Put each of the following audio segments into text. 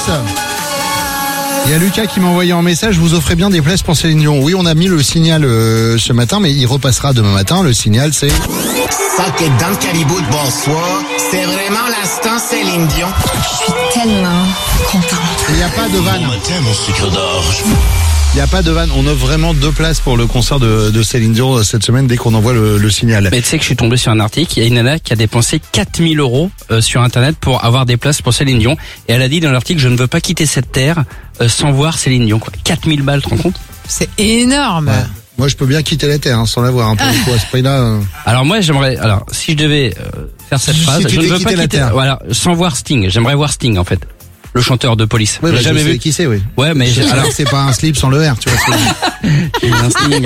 Il y a Lucas qui m'a envoyé un message, vous offrez bien des places pour Céline Dion. Oui, on a mis le signal ce matin, mais il repassera demain matin. Le signal, c'est... Ça qui est dans le Caribou de bonsoir, c'est vraiment l'instant Céline Dion. Je suis tellement contente. Il n'y a pas de vanne. Matin, mon sucre d'orge. Il n'y a pas de vanne. On offre vraiment 2 places pour le concert de Céline Dion cette semaine dès qu'on envoie le signal. Mais tu sais que je suis tombé sur un article, il y a une nana qui a dépensé 4000 € sur internet pour avoir des places pour Céline Dion. Et elle a dit dans l'article, je ne veux pas quitter cette terre sans voir Céline Dion. 4000 balles, tu te rends compte? C'est énorme. Ouais. Moi, je peux bien quitter la terre sans la voir. Un peu à ce prix-là. Alors moi, alors si je devais faire cette phrase, tu je ne devais veux pas quitter la quitter, terre. voilà, sans voir Sting. J'aimerais voir Sting en fait. Le chanteur de Police. Oui, J'ai jamais vu. Qui c'est, oui. Ouais, mais Alors, c'est pas un slip sans le R, tu vois. j'ai eu un Sting.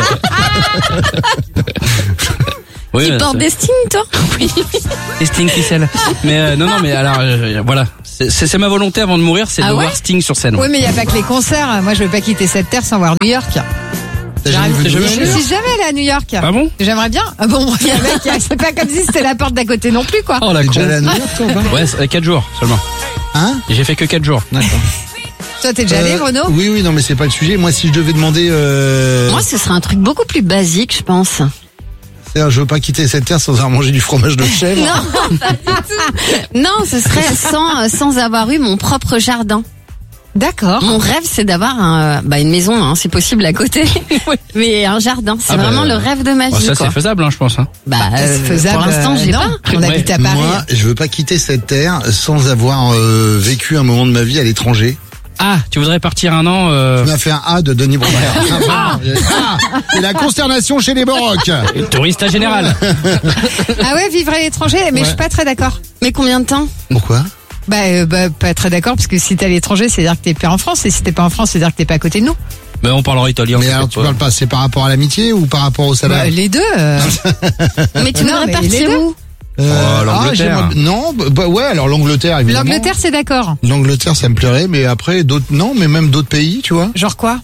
Oui, Tu portes des stings, toi? Oui. Et Sting qui scelle. Mais non, mais alors voilà. C'est ma volonté avant de mourir, c'est de voir Sting sur scène. Oui, mais il n'y a pas que les concerts. Moi, je veux pas quitter cette terre sans voir New York. T'as jamais vu Je de ne suis jamais allée à New York. Ah bon? J'aimerais bien. Ah bon, il y a un mec, c'est pas comme si c'était la porte d'à côté non plus, quoi. Oh la T'es con. déjà allé à New York, toi, ou pas? Ouais, 4 jours seulement. Hein? J'ai fait que 4 jours. D'accord. Toi, t'es déjà allé, Renaud? Oui, non, mais c'est pas le sujet. Moi, si je devais demander... Moi, ce serait un truc beaucoup plus basique, je pense. C'est-à-dire, je veux pas quitter cette terre sans avoir mangé du fromage de chèvre. Non, pas du tout. Non, ce serait sans avoir eu mon propre jardin. D'accord. Mon rêve, c'est d'avoir une maison, hein, c'est possible à côté, mais un jardin. C'est vraiment le rêve de ma vie. Ça, quoi. c'est faisable, hein, je pense. Hein. C'est faisable. Pour l'instant, j'ai non. pas. On habite à Paris. Moi, je veux pas quitter cette terre sans avoir vécu un moment de ma vie à l'étranger. Ah, tu voudrais partir un an Tu m'as fait un A de Denis Brognard. Ah, c'est la consternation chez les Baroques. touriste à général. Ah ouais, vivre à l'étranger, mais je suis pas très d'accord. Mais combien de temps? Pourquoi? Pas très d'accord, parce que si t'es à l'étranger, c'est-à-dire que t'es pas en France, et si t'es pas en France, c'est-à-dire que t'es pas à côté de nous. Mais on parlera italien. Mais alors, tu parles pas, c'est par rapport à l'amitié ou par rapport au salaire? Les deux. Mais tu voudrais mais les partir deux. où? l'Angleterre. Non, ouais, alors l'Angleterre, évidemment. L'Angleterre, c'est d'accord. L'Angleterre, ça me plairait, mais après, d'autres, non, mais même d'autres pays, tu vois. Genre quoi?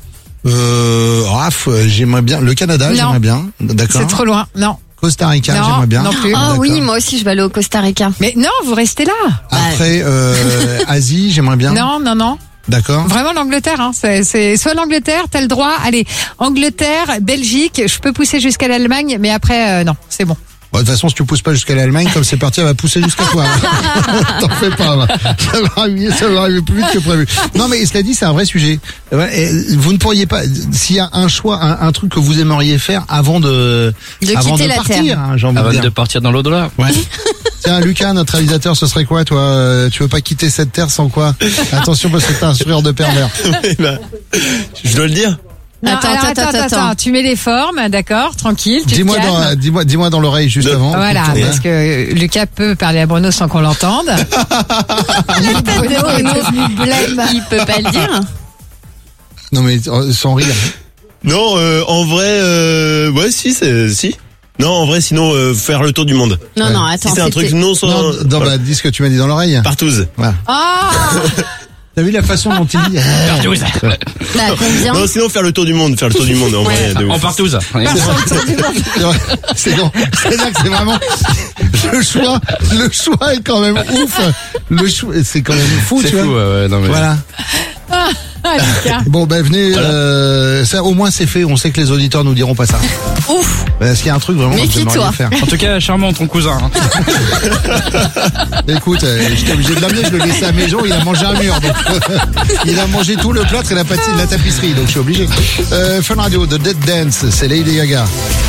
J'aimerais bien, le Canada, Non. j'aimerais bien, d'accord. C'est trop loin. Non. Costa Rica, Non, j'aimerais bien. non plus. Oh D'accord. oui, moi aussi, je vais aller au Costa Rica. Mais non, vous restez là. Après, Asie, j'aimerais bien. Non. D'accord. Vraiment l'Angleterre, hein. C'est soit l'Angleterre, t'as le droit. Allez, Angleterre, Belgique, je peux pousser jusqu'à l'Allemagne, mais après, non, c'est bon. Bon, de toute façon, si tu pousses pas jusqu'à l'Allemagne, comme c'est parti, elle va pousser jusqu'à toi. T'en fais pas, va. Ça va arriver plus vite que prévu. Non, mais cela dit, c'est un vrai sujet. Vous ne pourriez pas, s'il y a un choix, un truc que vous aimeriez faire avant de quitter la partir, terre. hein, j'ai envie de Avant dire. de partir dans l'au-delà. Ouais. Tiens, Lucas, notre réalisateur, ce serait quoi, toi? Tu veux pas quitter cette terre sans quoi? Attention, parce que t'as un sourire de pervers. Je dois le dire. Non, attends. Tu mets les formes, d'accord, tranquille. Tu te calmes. Dis-moi dans l'oreille juste avant. Voilà, parce que Lucas peut parler à Bruno sans qu'on l'entende. Bruno est devenu blême. Il peut pas le dire. Non, mais sans rire. Non, en vrai, ouais, si. Non, en vrai, sinon, faire le tour du monde. Non, Si attends. c'est un truc non sans... Non, bah, dis ce que tu m'as dit dans l'oreille. Partouze. Voilà. T'as vu la façon dont il dit? Partouze. Bah, combien? Non, sinon faire le tour du monde, en vrai. de ouf. En partouze. C'est donc, c'est-à-dire que c'est vraiment le choix est quand même ouf. Le choix, c'est quand même fou, C'est tu fou, vois. ouais, non mais. Voilà. Lucas. Bon, ben venez. Ça, au moins, c'est fait. On sait que les auditeurs nous diront pas ça. Ouf. Est-ce qu'il y a un truc vraiment que Méfie-toi. j'aimerais faire? En tout cas, charmant ton cousin. Hein. Écoute, j'étais obligé de l'amener. Je le laissais à mes gens. Il a mangé un mur. Donc, il a mangé tout le plâtre et la tapisserie. Donc, je suis obligé. Fun Radio, The Dead Dance, c'est Lady Gaga.